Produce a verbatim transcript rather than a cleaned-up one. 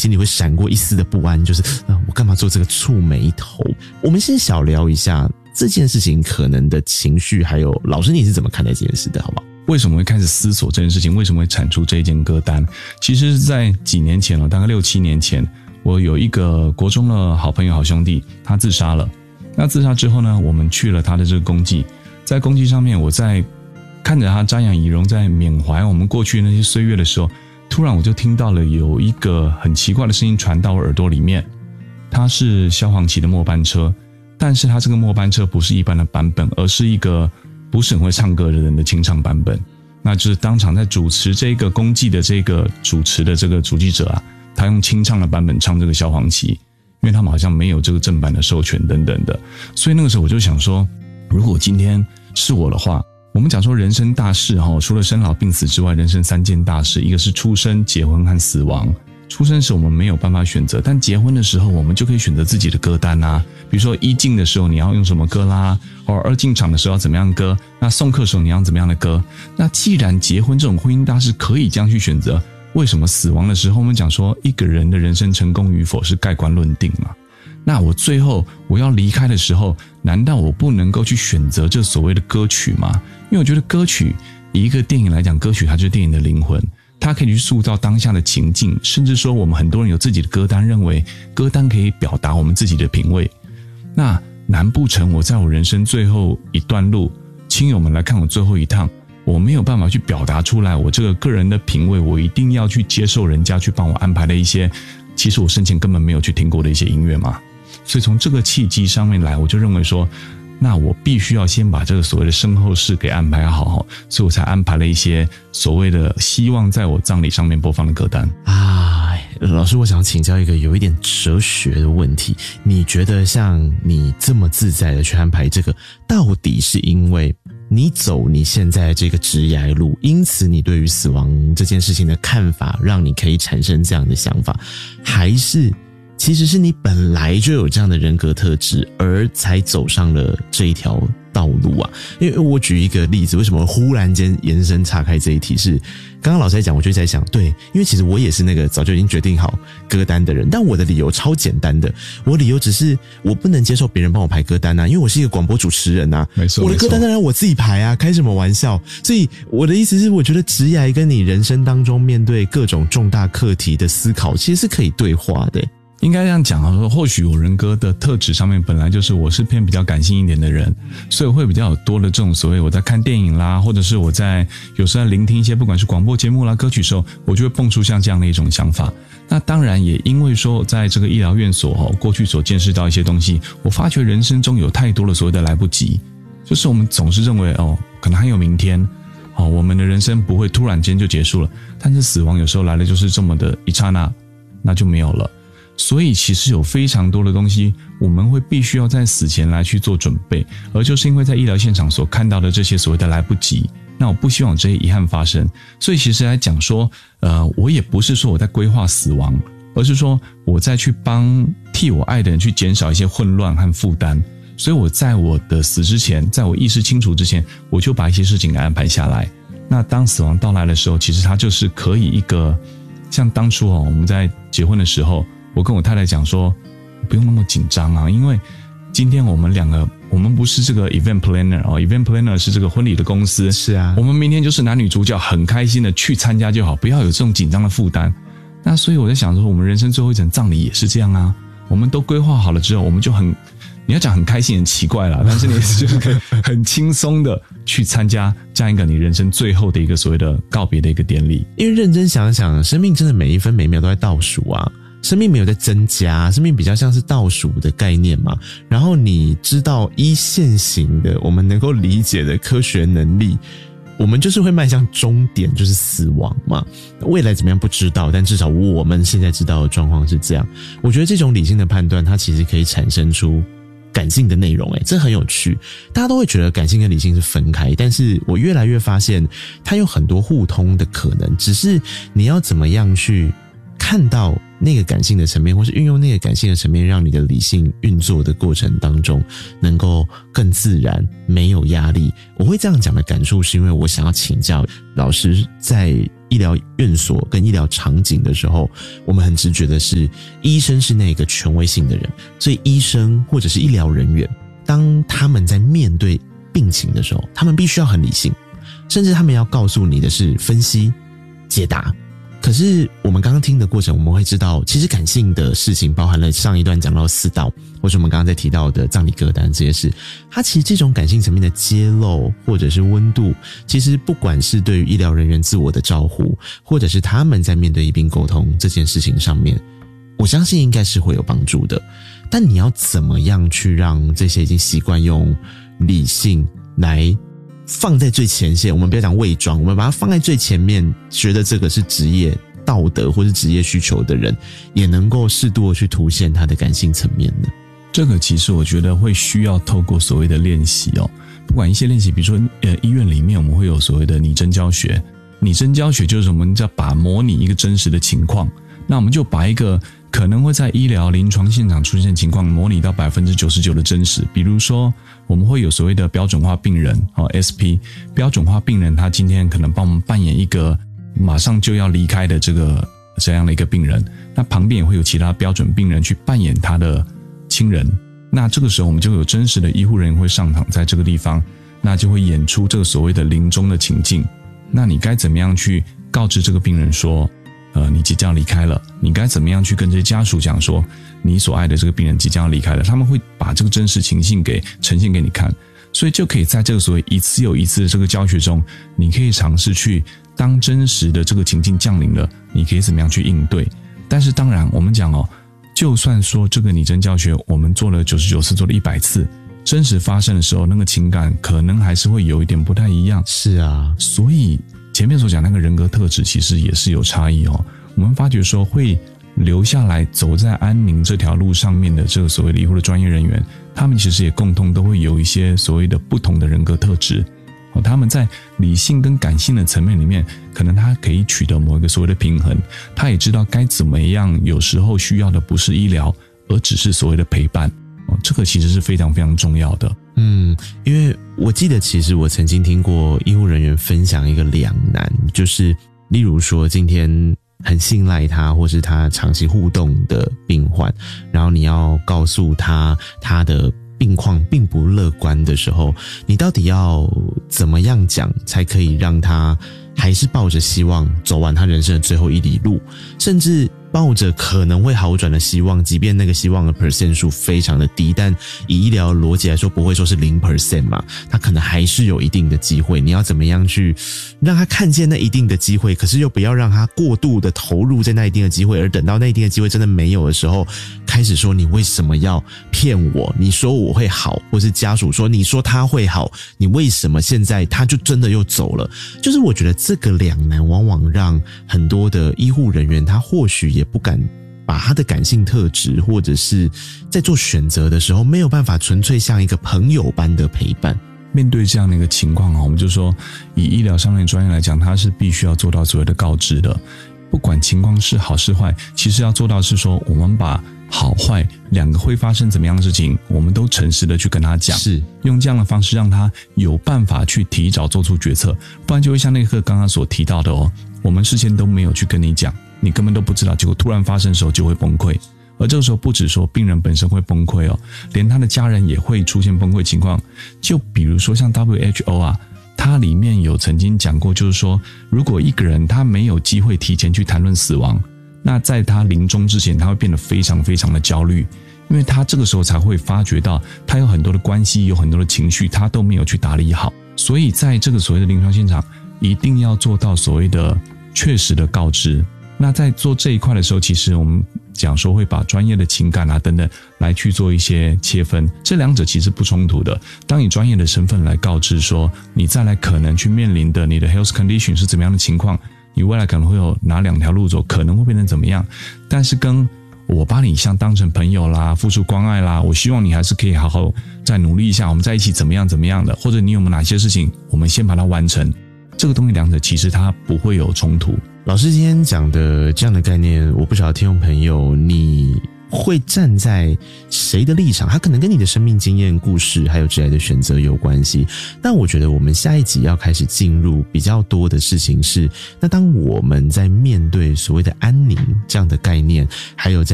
心里会闪过一丝的不安，就是啊，我干嘛做这个触霉头？我们先小聊一下这件事情可能的情绪，还有老师你是怎么看待这件事的，好不好？ 为什么会开始思索这件事情？为什么会产出这一件歌单？其实是在几年前了，大概六七年前，我有一个国中的好朋友、好兄弟，他自杀了。那自杀之后呢，我们去了他的这个公祭，在公祭上面，我在看着他瞻仰遗容，在缅怀我们过去那些岁月的时候，突然我就听到了有一个很奇怪的声音传到我耳朵里面，它是萧煌奇的末班车，但是它这个末班车不是一般的版本，而是一个不是很会唱歌的人的清唱版本。那就是当场在主持这个公祭的这个主持的这个主祭者啊，他用清唱的版本唱这个萧煌奇，因为他们好像没有这个正版的授权等等的。所以那个时候我就想说，如果今天是我的话，我们讲说人生大事除了生老病死之外，人生三件大事，一个是出生、结婚和死亡。出生时我们没有办法选择，但结婚的时候我们就可以选择自己的歌单啊。比如说一进的时候你要用什么歌啦，或二进场的时候要怎么样歌，那送客的时候你要怎么样的歌。那既然结婚这种婚姻大事可以这样去选择，为什么死亡的时候我们讲说一个人的人生成功与否是盖棺论定嘛？那我最后我要离开的时候，难道我不能够去选择这所谓的歌曲吗？因为我觉得歌曲以一个电影来讲，歌曲它就是电影的灵魂，它可以去塑造当下的情境，甚至说我们很多人有自己的歌单，认为歌单可以表达我们自己的品味。那难不成我在我人生最后一段路，亲友们来看我最后一趟，我没有办法去表达出来我这个个人的品味，我一定要去接受人家去帮我安排的一些其实我生前根本没有去听过的一些音乐吗？所以从这个契机上面来，我就认为说，那我必须要先把这个所谓的身后事给安排好，所以我才安排了一些所谓的希望在我葬礼上面播放的歌单啊。老师，我想请教一个有一点哲学的问题，你觉得像你这么自在的去安排这个，到底是因为你走你现在这个职涯路，因此你对于死亡这件事情的看法让你可以产生这样的想法，还是其实是你本来就有这样的人格特质而才走上了这一条道路啊？因为我举一个例子，为什么忽然间延伸岔开这一题，是刚刚老师在讲，我就在想，对，因为其实我也是那个早就已经决定好歌单的人，但我的理由超简单的，我理由只是我不能接受别人帮我排歌单啊，因为我是一个广播主持人啊， 没错， 我的歌单当然我自己排啊，开什么玩笑？所以我的意思是，我觉得职涯跟你人生当中面对各种重大课题的思考，其实是可以对话的。 应该这样讲啊，或许我人格的特质上面本来就是我是偏比较感性一点的人，所以我会比较有多的这种所谓我在看电影啦，或者是我在有时候在聆听一些不管是广播节目啦、歌曲的时候，我就会蹦出像这样的一种想法。那当然也因为说在这个医疗院所过去所见识到一些东西，我发觉人生中有太多的所谓的来不及，就是我们总是认为哦，可能还有明天，哦，我们的人生不会突然间就结束了，但是死亡有时候来的就是这么的一刹那，那就没有了。所以其实有非常多的东西我们会必须要在死前来去做准备，而就是因为在医疗现场所看到的这些所谓的来不及，那我不希望这些遗憾发生。所以其实来讲说呃，我也不是说我在规划死亡，而是说我在去帮替我爱的人去减少一些混乱和负担。所以我在我的死之前，在我意识清楚之前，我就把一些事情给安排下来。那当死亡到来的时候，其实它就是可以一个像当初哦，我们在结婚的时候，我跟我太太讲说，不用那么紧张啊，因为今天我们两个，我们不是这个 event planner 哦 ，event planner 是这个婚礼的公司， 是啊， 我们明天就是男女主角，很开心的去参加就好，不要有这种紧张的负担。那所以我在想说，我们人生最后一场葬礼也是这样啊，我们都规划好了之后，我们就很，你要讲很开心很奇怪啦，但是你就是可以很轻松的去参加这样一个你人生最后的一个所谓的告别的一个典礼。 因为认真想想，生命真的每一分每秒都在倒数啊。生命没有在增加，生命比较像是倒数的概念嘛。然后你知道依现行的我们能够理解的科学能力，我们就是会迈向终点，就是死亡嘛。未来怎么样不知道，但至少我们现在知道的状况是这样。我觉得这种理性的判断，它其实可以产生出感性的内容，诶，这很有趣。大家都会觉得感性跟理性是分开，但是我越来越发现它有很多互通的可能，只是你要怎么样去看到那个感性的层面，或是运用那个感性的层面，让你的理性运作的过程当中能够更自然，没有压力。我会这样讲的感触是因为我想要请教老师，在医疗院所跟医疗场景的时候，我们很直觉的是医生是那个权威性的人，所以医生或者是医疗人员，当他们在面对病情的时候，他们必须要很理性，甚至他们要告诉你的是分析解答。可是我们刚刚听的过程，我们会知道其实感性的事情包含了上一段讲到四道，或是我们刚刚在提到的葬礼歌单这些事，它其实这种感性层面的揭露或者是温度，其实不管是对于医疗人员自我的照护，或者是他们在面对医病沟通这件事情上面，我相信应该是会有帮助的。但你要怎么样去让这些已经习惯用理性来放在最前线，我们不要讲伪装，我们把它放在最前面，觉得这个是职业道德或是职业需求的人，也能够适度的去凸显他的感性层面呢？ 这个其实我觉得会需要透过所谓的练习哦，不管一些练习，比如说呃医院里面我们会有所谓的拟真教学，拟真教学就是我们叫把模拟一个真实的情况，那我们就把一个可能会在医疗临床现场出现的情况模拟到 百分之九十九 的真实。比如说我们会有所谓的标准化病人、哦、S P 标准化病人，他今天可能帮我们扮演一个马上就要离开的这个这样的一个病人，那旁边也会有其他标准病人去扮演他的亲人，那这个时候我们就有真实的医护人员会上场在这个地方，那就会演出这个所谓的临终的情境。那你该怎么样去告知这个病人说呃，你即将离开了，你该怎么样去跟这些家属讲说你所爱的这个病人即将离开了，他们会把这个真实情境给呈现给你看，所以就可以在这个所谓一次又一次的这个教学中，你可以尝试去当真实的这个情境降临了，你可以怎么样去应对。但是当然我们讲哦，就算说这个拟真教学我们做了九十九次，做了一百次，真实发生的时候那个情感可能还是会有一点不太一样。 是啊， 所以前面所讲那个人格特质其实也是有差异哦。我们发觉说会留下来走在安宁这条路上面的这个所谓的医护的专业人员，他们其实也共同都会有一些所谓的不同的人格特质。他们在理性跟感性的层面里面，可能他可以取得某一个所谓的平衡，他也知道该怎么样，有时候需要的不是医疗，而只是所谓的陪伴。这个其实是非常非常重要的。 嗯，因为我记得其实我曾经听过医护人员分享一个两难，就是例如说今天很信赖他或是他长期互动的病患，然后你要告诉他他的病况并不乐观的时候，你到底要怎么样讲才可以让他还是抱着希望走完他人生的最后一里路，甚至抱着可能会好转的希望，即便那个希望的 percent 数非常的低，但以医疗逻辑来说不会说是 零 percent 嘛，他可能还是有一定的机会。你要怎么样去让他看见那一定的机会，可是又不要让他过度的投入在那一定的机会，而等到那一定的机会真的没有的时候，开始说你为什么要骗我，你说我会好，或是家属说你说他会好，你为什么现在他就真的又走了。就是我觉得这个两难往往让很多的医护人员他或许也不敢把他的感性特质，或者是在做选择的时候没有办法纯粹像一个朋友般的陪伴。 面对这样的一个情况，我们就说以医疗上面的专业来讲，它是必须要做到所谓的告知的，不管情况是好是坏，其实要做到是说我们把好坏两个会发生怎么样的事情，我们都诚实的去跟他讲，是用这样的方式让他有办法去提早做出决策，不然就会像那个刚刚所提到的哦，我们事先都没有去跟你讲，你根本都不知道，结果突然发生的时候就会崩溃。而这个时候不只说病人本身会崩溃哦，连他的家人也会出现崩溃情况。就比如说像 W H O 啊，它里面有曾经讲过，就是说如果一个人他没有机会提前去谈论死亡，那在他临终之前他会变得非常非常的焦虑，因为他这个时候才会发觉到他有很多的关系，有很多的情绪他都没有去打理好。所以在这个所谓的临床现场一定要做到所谓的确实的告知。那在做这一块的时候，其实我们讲说会把专业的情感啊等等来去做一些切分，这两者其实不冲突的。当你专业的身份来告知说你再来可能去面临的你的 health condition 是怎么样的情况，你未来可能会有哪两条路走，可能会变成怎么样，但是跟我把你像当成朋友啦，付出关爱啦，我希望你还是可以好好再努力一下，我们在一起怎么样怎么样的，或者你有没有哪些事情我们先把它完成，这个东西两者其实它不会有冲突。 老师今天讲的这样的概念，我不晓得听众朋友你会站在谁的立场，它可能跟你的生命经验、故事还有职业的选择有关系。但我觉得我们下一集要开始进入比较多的事情是，那当我们在面对所谓的安宁这样的概念，还有在